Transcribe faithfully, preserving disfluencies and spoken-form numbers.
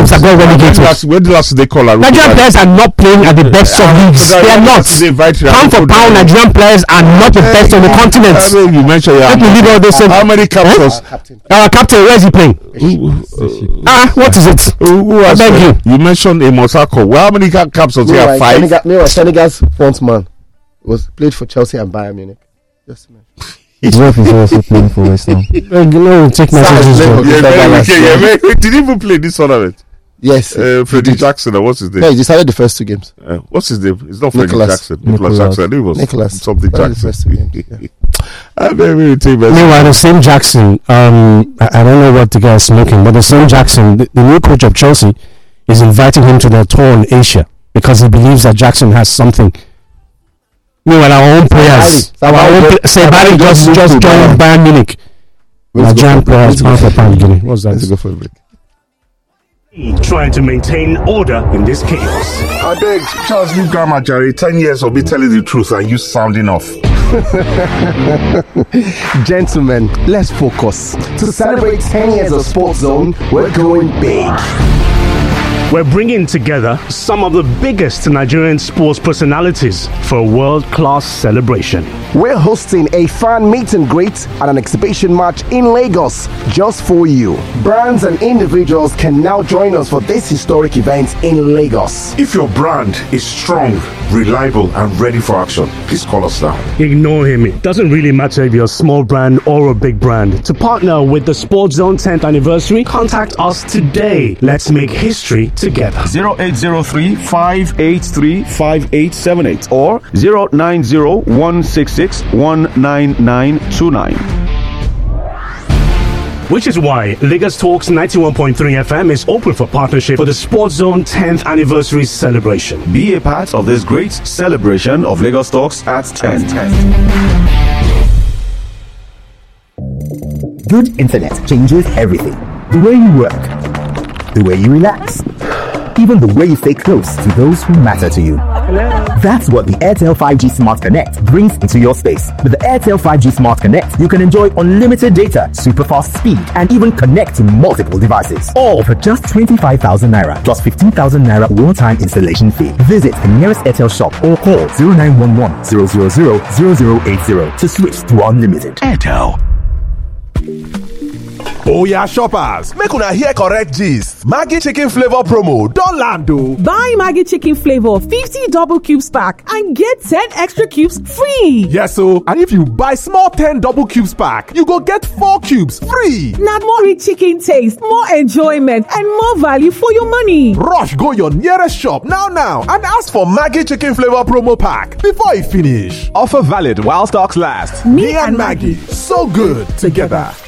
teams that got relegated. When the last they call Nigerian players are not playing at the best of leagues. They are not. Pound for pound, Nigerian players are not the best on the continent. You mentioned yeah. Leave all this how many captains? Our captain, where is he playing? Ah, what is it? Who has you? You mentioned a Mosako. Well, how many caps does he have? Five. No, Senegal's front man was played for Chelsea and Bayern Munich. Just his wife is also playing for West Ham. No, take messages. Did he even play this tournament? Yes. Uh, Freddie Jackson, or what's his name? Yeah, he decided the first two games. Uh, what's his name? It's not Freddie Nicholas. Jackson. Nicholas, Nicholas Jackson. It was Nicholas. something Jackson. Yeah. I'm very, very team. Meanwhile, the same Jackson, um, I, I don't know what the guy is smoking, but the same Jackson, the, the new coach of Chelsea, is inviting him to their tour in Asia because he believes that Jackson has something. Meanwhile, our own players, our own players, say Barry just just joined Bayern Munich. Nigerian players, pound for pound, Guinea. What's that? Let's go for a break. Trying to maintain order in this chaos. I beg, Charles, leave Grandma Jerry. Ten years of me telling the truth and you sounding off. Gentlemen, let's focus. To celebrate ten years of Sports Zone, we're going big. We're bringing together some of the biggest Nigerian sports personalities for a world-class celebration. We're hosting a fan meet and greet and an exhibition match in Lagos just for you. Brands and individuals can now join us for this historic event in Lagos. If your brand is strong, reliable, and ready for action, please call us now. Ignore him. It doesn't really matter if you're a small brand or a big brand. To partner with the Sports Zone tenth anniversary, contact us today. Let's make history together. zero eight zero three, five eight three, five eight seven eight or zero nine zero, one six six, one nine nine two nine. Which is why Lagos Talks ninety-one point three F M is open for partnership for the Sports Zone tenth anniversary celebration. Be a part of this great celebration of Lagos Talks at ten. Good internet changes everything. The way you work, the way you relax, even the way you stay close to those who matter to you. Hello. That's what the Airtel five G Smart Connect brings into your space. With the Airtel five G Smart Connect, you can enjoy unlimited data, super fast speed, and even connect to multiple devices. All for just twenty-five thousand naira plus fifteen thousand naira one-time installation fee. Visit the nearest Airtel shop or call zero nine one one, zero zero zero, zero zero eight zero to switch to unlimited. Airtel. Oh yeah, shoppers, make una hear correct gist. Maggi chicken flavor promo don land o. Buy Maggi chicken flavor fifty double cubes pack and get ten extra cubes free. Yes o, and if you buy small ten double cubes pack, you go get four cubes free. Na more rich chicken taste, more enjoyment, and more value for your money. Rush go your nearest shop now now and ask for Maggi chicken flavor promo pack before e finish. Offer valid while stocks last. Me, Me and Maggi, so good together.